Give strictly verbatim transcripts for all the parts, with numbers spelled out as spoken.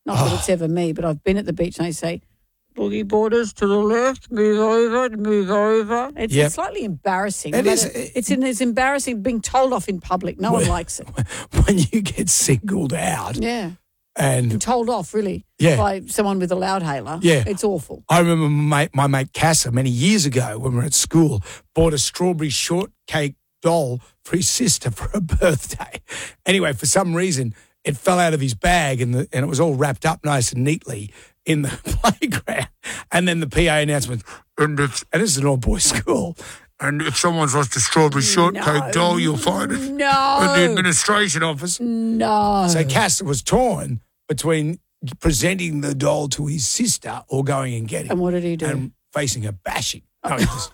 Not that it's ever me, but I've been at the beach and they say, boogie boarders to the left, move over, move over. It's Yep. slightly embarrassing. It But is. It, it's, in, it's embarrassing being told off in public. No one likes it. When you get singled out Yeah. and And told off, really, Yeah. by someone with a loudhailer. Yeah. It's awful. I remember my mate, my mate Casa many years ago when we were at school bought a strawberry shortcake doll for his sister for her birthday. Anyway, for some reason, it fell out of his bag and, the, and it was all wrapped up nice and neatly in the playground. And then the P A announcement, and, it's, and this is an all-boys school, and if someone's lost a strawberry shortcake No. doll, you'll find it No. at the administration office. No. So Casa was torn between presenting the doll to his sister or going and getting it. And what did he do? And facing a bashing. No, he, just,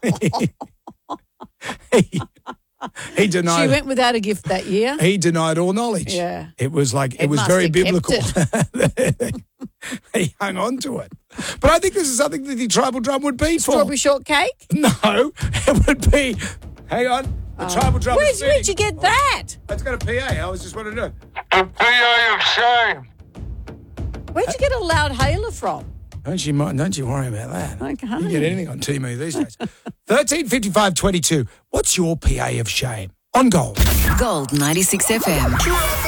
he, he denied. She went without a gift that year. He denied all knowledge. Yeah. It was like it, It was must very have kept biblical. He hung on to it. But I think this is something that the tribal drum would be for. Strawberry shortcake? No, it would be. Hang on, the tribal drum. Where'd, is where'd sitting. you get that? It's got a P A. I was just wondering. The P A of shame. Where'd you get a loud hailer from? Don't you mind? Don't you worry about that. Okay. You can get anything on T V these days. Thirteen fifty five twenty two. What's your P A of shame on Gold? Gold ninety-six F M.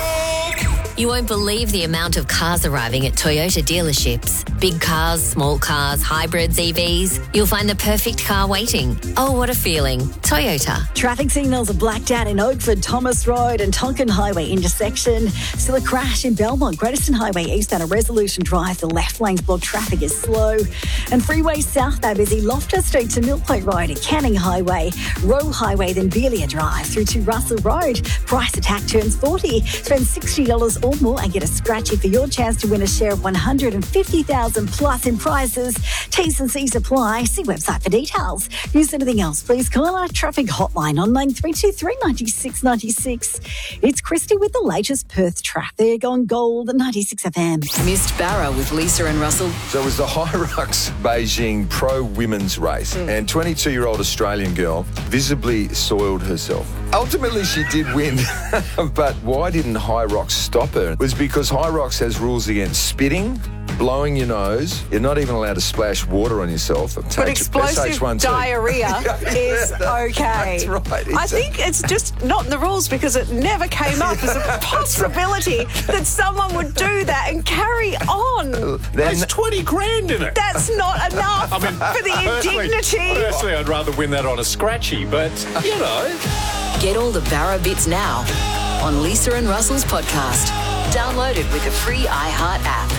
You won't believe the amount of cars arriving at Toyota dealerships. Big cars, small cars, hybrids, E Vs. You'll find the perfect car waiting. Oh, what a feeling. Toyota. Traffic signals are blacked out in Oakford, Thomas Road and Tonkin Highway intersection. Still a crash in Belmont, Greaterstone Highway eastbound of Resolution Drive. The left lane's blocked, traffic is slow. And freeway south, they're busy. Loftus Street to Mill Point Road at Canning Highway. Rowe Highway, then Beelia Drive through to Russell Road. Price attack turns forty. Spend sixty dollars or more and get a scratchy for your chance to win a share of one hundred fifty thousand dollars plus in prizes. T's and C's apply. See website for details. News anything else, please call our traffic hotline on nine three two three, nine six nine six. It's Christy with the latest Perth traffic on Gold ninety-six F M. Missed Barra with Lisa and Russell. So it was the Hyrox Beijing Pro Women's Race, and twenty-two-year-old Australian girl visibly soiled herself. Ultimately, she did win, but why didn't Hyrox stop her? It was because Hyrox has rules against spitting, blowing your nose. You're not even allowed to splash water on yourself. But explosive diarrhea is okay. That's right. I think it's just not in the rules because it never came up as a possibility that someone would do that and carry on. Then, There's twenty grand in it. That's not enough I mean, for the personally- indignity. Personally, I'd rather win that on a scratchy, but, you know. Get all the Barra bits now on Lisa and Russell's podcast. Download it with the free iHeart app.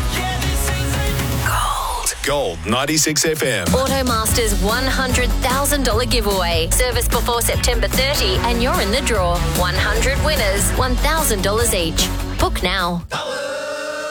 Gold. Gold ninety-six F M. Automaster's one hundred thousand dollars giveaway. Service before September thirtieth and you're in the draw. one hundred winners, one thousand dollars each. Book now.